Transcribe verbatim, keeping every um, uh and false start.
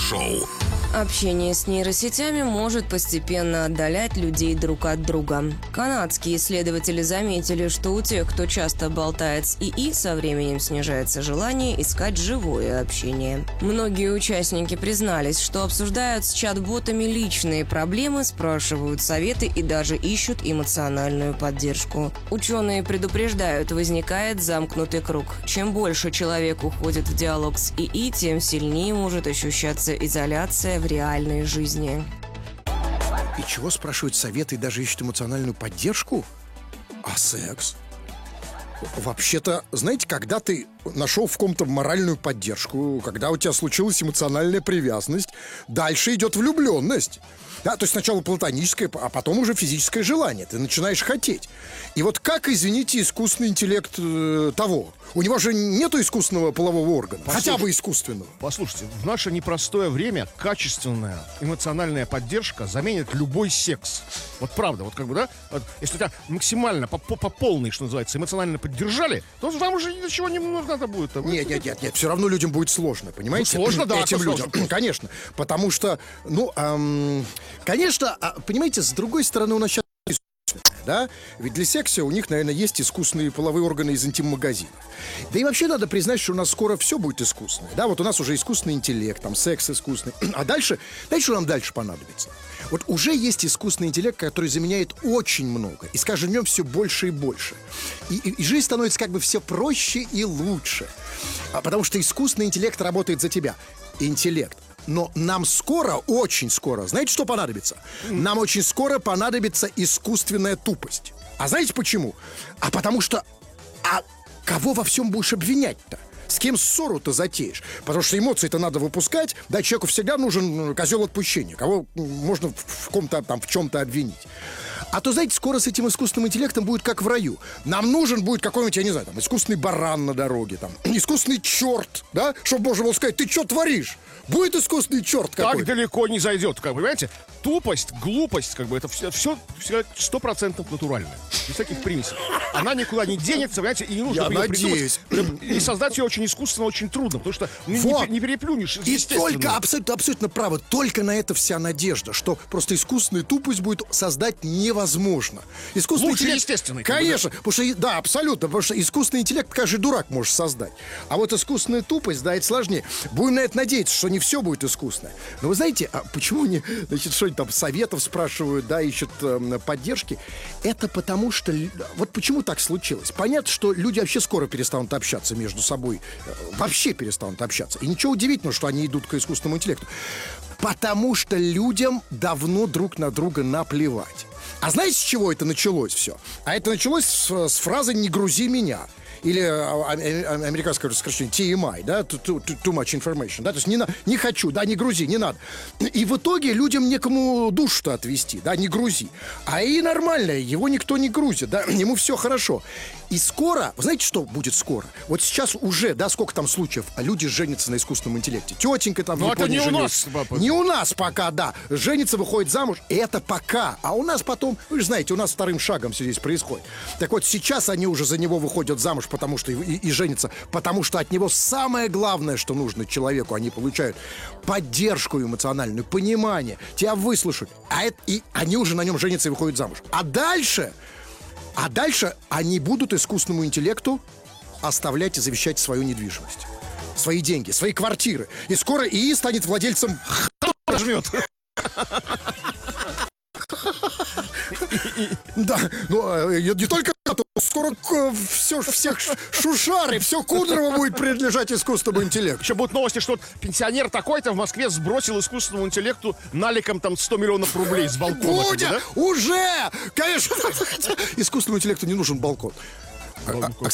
Шоу. Общение с нейросетями может постепенно отдалять людей друг от друга. Канадские исследователи заметили, что у тех, кто часто болтает с ИИ, со временем снижается желание искать живое общение. Многие участники признались, что обсуждают с чат-ботами личные проблемы, спрашивают советы и даже ищут эмоциональную поддержку. Ученые предупреждают, возникает замкнутый круг. Чем больше человек уходит в диалог с ИИ, тем сильнее может ощущаться изоляция в реальной жизни. И чего спрашивают советы и даже ищут эмоциональную поддержку? А секс? Вообще-то, знаете, когда ты нашел в ком-то моральную поддержку, когда у тебя случилась эмоциональная привязанность, дальше идет влюбленность. Да, то есть сначала платоническое, а потом уже физическое желание. Ты начинаешь хотеть. И вот как, извините, искусственный интеллект э, того? У него же нету искусственного полового органа. Послушайте, хотя бы искусственного. Послушайте, в наше непростое время качественная эмоциональная поддержка заменит любой секс. Вот правда, вот как бы, да? Вот, если тебя максимально по, по, по полной, что называется, эмоционально поддержали, то вам уже ничего не надо будет. Там. Нет, нет, нет, нет, все равно людям будет сложно, понимаете? Ну, сложно, да. Этим людям, сложно. Конечно. Потому что, ну, эм, конечно, понимаете, с другой стороны, у нас сейчас да? Ведь для секса у них, наверное, есть искусственные половые органы из интим-магазина. Да и вообще надо признать, что у нас скоро все будет искусственное. Да, вот у нас уже искусственный интеллект, там секс искусственный. А дальше, дальше что нам дальше понадобится? Вот уже есть искусственный интеллект, который заменяет очень много. И с каждым днем все больше и больше. И, и, и жизнь становится как бы все проще и лучше. А потому что искусственный интеллект работает за тебя. Интеллект. Но нам скоро, очень скоро, знаете, что понадобится? Нам очень скоро понадобится искусственная тупость. А знаете почему? А потому что... А кого во всем будешь обвинять-то? С кем ссору-то затеешь? Потому что эмоции-то надо выпускать. Да, человеку всегда нужен козел отпущения. Кого можно в ком-то там в чем-то обвинить. А то, знаете, скоро с этим искусственным интеллектом будет как в раю. Нам нужен будет какой-нибудь, я не знаю, там, искусственный баран на дороге, там, искусственный черт, да? Чтобы можно было сказать, ты что творишь? Будет искусственный черт какой-то. Так далеко не зайдет, как бы, понимаете? Тупость, глупость, как бы, это все, все, все сто процентов натуральное. Без всяких примесей. Она никуда не денется, понимаете, и не нужно Я ее надеюсь. придумать. И создать ее очень искусственно, очень трудно, потому что вот. не, не переплюнешь. И только, абсолютно, абсолютно правы, только на это вся надежда, что просто искусственную тупость будет создать невозможно. Искусственный Лучше интеллект, естественный. конечно, потому что, да, абсолютно, потому что искусственный интеллект каждый дурак может создать. А вот искусственная тупость, да, это сложнее. Будем на это надеяться, что не все будет искусственное. Но вы знаете, а почему они, значит, что-нибудь там советов спрашивают, да, ищут э, поддержки? Это потому что, вот почему так случилось? Понятно, что люди вообще скоро перестанут общаться между собой, э, вообще перестанут общаться. И ничего удивительного, что они идут к искусственному интеллекту. Потому что людям давно друг на друга наплевать. А знаете, с чего это началось все? А это началось с, с фразы «не грузи меня». Или а, а, американское сокращение ти эм ай, да, too, too, too much information, да, то есть не, на, не хочу, да, не грузи, не надо. И в итоге людям некому душу-то отвести, да, не грузи. А и нормально, его никто не грузит, да, ему все хорошо. И скоро, вы знаете, что будет скоро? Вот сейчас уже, да, сколько там случаев, а люди женятся на искусственном интеллекте. Тетенька там в Но Японии это не женится. у нас, папа. Не у нас пока, да. Женится, выходит замуж, это пока. А у нас потом, вы же знаете, у нас вторым шагом все здесь происходит. Так вот, сейчас они уже за него выходят замуж, потому что и, и, и женятся, потому что от него самое главное, что нужно человеку, они получают поддержку эмоциональную, понимание, тебя выслушают. А это, и они уже на нем женятся и выходят замуж. А дальше... А дальше они будут искусственному интеллекту оставлять и завещать свою недвижимость, свои деньги, свои квартиры. И скоро ИИ станет владельцем... Жмет. Да, но не только это, скоро все, всех шушары, все Кудрово будет принадлежать искусственному интеллекту. Еще будут новости, что вот пенсионер такой-то в Москве сбросил искусственному интеллекту наликом там сто миллионов рублей с балкона. Будет! Как бы, да? Уже! Конечно! Искусственному интеллекту не нужен балкон. Балкон.